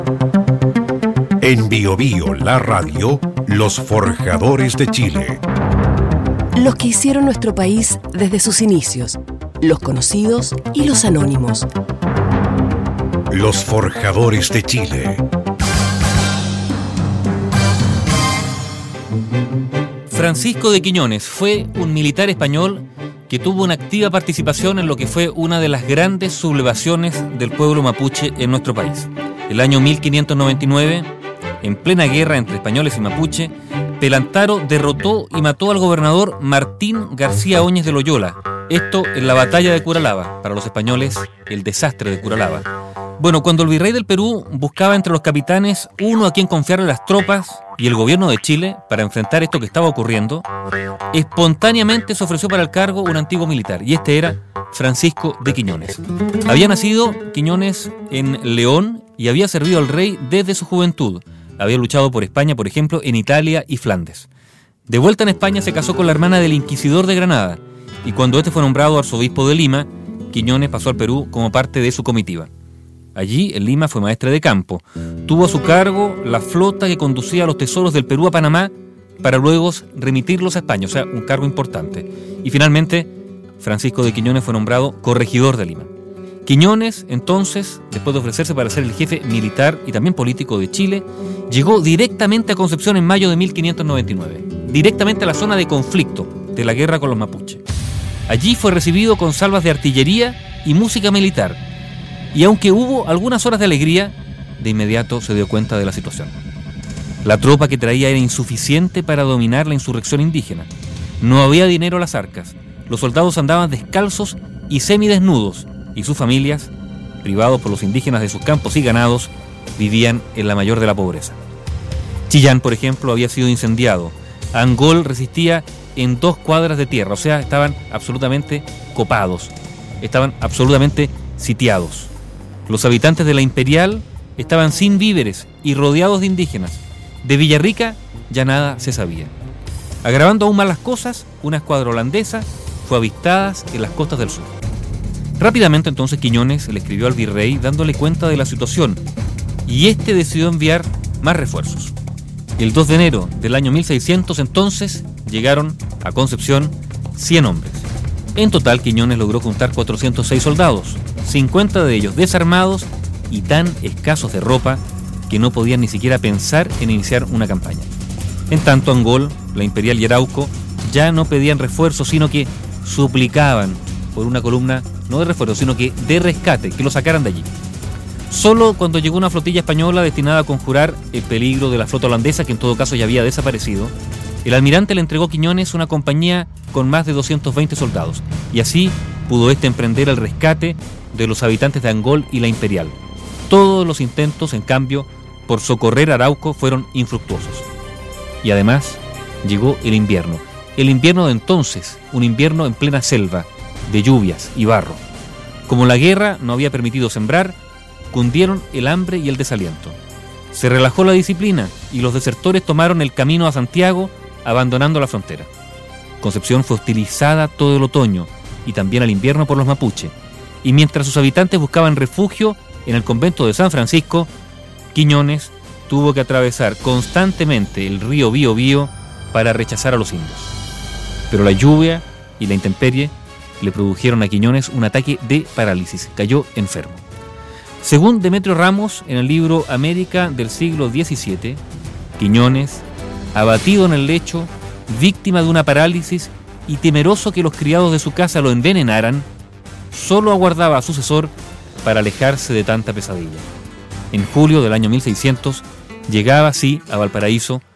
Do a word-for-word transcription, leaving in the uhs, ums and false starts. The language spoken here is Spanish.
En Bio Bio, la radio, los forjadores de Chile. Los que hicieron nuestro país desde sus inicios, los conocidos y los anónimos. Los forjadores de Chile. Francisco de Quiñones fue un militar español que tuvo una activa participación en lo que fue una de las grandes sublevaciones del pueblo mapuche en nuestro país. El año mil quinientos noventa y nueve, en plena guerra entre españoles y mapuche, Pelantaro derrotó y mató al gobernador Martín García Óñez de Loyola. Esto en la batalla de Curalaba, para los españoles, el desastre de Curalaba. Bueno, cuando el virrey del Perú buscaba entre los capitanes uno a quien confiarle las tropas y el gobierno de Chile para enfrentar esto que estaba ocurriendo, espontáneamente se ofreció para el cargo un antiguo militar, y este era Francisco de Quiñones. Había nacido Quiñones en León y había servido al rey desde su juventud. Había luchado por España, por ejemplo, en Italia y Flandes. De vuelta en España se casó con la hermana del inquisidor de Granada, y cuando este fue nombrado arzobispo de Lima, Quiñones pasó al Perú como parte de su comitiva. Allí, en Lima, fue maestre de campo. Tuvo a su cargo la flota que conducía los tesoros del Perú a Panamá para luego remitirlos a España, o sea, un cargo importante. Y finalmente, Francisco de Quiñones fue nombrado corregidor de Lima. Quiñones, entonces, después de ofrecerse para ser el jefe militar y también político de Chile, llegó directamente a Concepción en mayo de mil quinientos noventa y nueve, directamente a la zona de conflicto de la guerra con los mapuches. Allí fue recibido con salvas de artillería y música militar. Y aunque hubo algunas horas de alegría, de inmediato se dio cuenta de la situación. La tropa que traía era insuficiente para dominar la insurrección indígena. No había dinero a las arcas. Los soldados andaban descalzos y semidesnudos, y sus familias, privados por los indígenas de sus campos y ganados, vivían en la mayor de la pobreza. Chillán, por ejemplo, había sido incendiado. Angol resistía en dos cuadras de tierra, o sea, estaban absolutamente copados, estaban absolutamente sitiados. Los habitantes de la Imperial estaban sin víveres y rodeados de indígenas. De Villarrica ya nada se sabía. Agravando aún más las cosas, una escuadra holandesa fue avistada en las costas del sur. Rápidamente entonces Quiñones le escribió al virrey dándole cuenta de la situación, y este decidió enviar más refuerzos. El dos de enero del año mil seiscientos entonces llegaron a Concepción cien hombres. En total Quiñones logró juntar cuatrocientos seis soldados, cincuenta de ellos desarmados y tan escasos de ropa que no podían ni siquiera pensar en iniciar una campaña. En tanto, Angol, la Imperial y Arauco ya no pedían refuerzos, sino que suplicaban por una columna, no de refuerzo, sino que de rescate, que lo sacaran de allí. Solo cuando llegó una flotilla española destinada a conjurar el peligro de la flota holandesa, que en todo caso ya había desaparecido, el almirante le entregó a Quiñones una compañía con más de doscientos veinte soldados, y así pudo este emprender el rescate de los habitantes de Angol y la Imperial. Todos los intentos, en cambio, por socorrer a Arauco fueron infructuosos. Y además llegó el invierno. El invierno de entonces, un invierno en plena selva, de lluvias y barro. Como la guerra no había permitido sembrar, cundieron el hambre y el desaliento. Se relajó la disciplina y los desertores tomaron el camino a Santiago, abandonando la frontera. Concepción fue hostilizada todo el otoño y también al invierno por los mapuche, y mientras sus habitantes buscaban refugio en el convento de San Francisco, Quiñones tuvo que atravesar constantemente el río Biobío para rechazar a los indios. Pero la lluvia y la intemperie le produjeron a Quiñones un ataque de parálisis. Cayó enfermo. Según Demetrio Ramos, en el libro América del siglo diecisiete, Quiñones, abatido en el lecho, víctima de una parálisis y temeroso que los criados de su casa lo envenenaran, solo aguardaba a su sucesor para alejarse de tanta pesadilla. En julio del año mil seiscientos llegaba así a Valparaíso